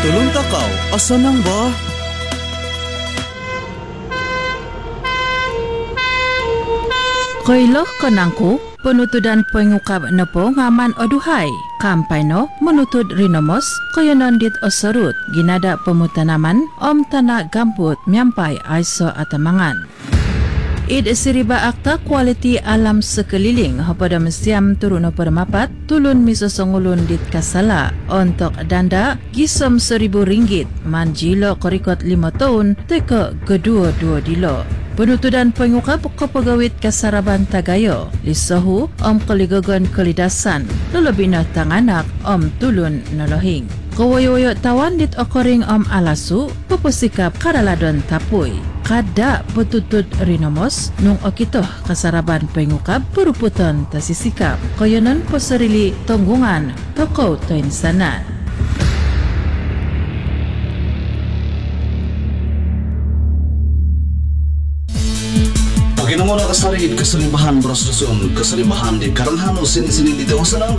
Tulong takaw, asa nang ba? Koilo konangku, penutudan pengukap nepo ngaman oduhai. Kampai no menutud rinomos koyonon dit osorut ginada pemutanaman om tanah gambut miampai aiso atamangan. Id siriba akta kualiti alam sekeliling pada mesiam turun permapat tulun miso songulun dit kasala untuk danda gisom RM1,000 manjilo korikot 5 tahun teka kedua-dua dilo. Penutudan pengukap kepegawit kasaraban Tagayo lisohu om keligogon kelidasan lelebina tanganak om tulun nolohing. Kawayo-wayo tawan dit okoring om alasu pepusikap karaladon tapui. Kada petutut rinomos nung okitoh kasaraban pengukap peruputan tasisikap. Koyonon poserili tonggungan toko toinsanan. Paginamono kasarid kasalibahan berasusun kasalibahan di karanghano sini-sini di tawang